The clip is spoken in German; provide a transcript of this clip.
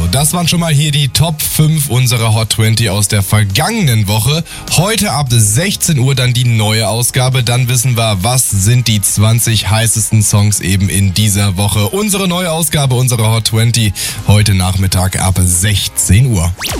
das waren schon mal hier die Top 5 unserer Hot 20 aus der vergangenen Woche. Heute ab 16 Uhr dann die neue Ausgabe. Dann wissen wir, was sind die 20 heißesten Songs eben in dieser Woche. Unsere neue Ausgabe, unsere Hot 20, heute Nachmittag ab 16 Uhr.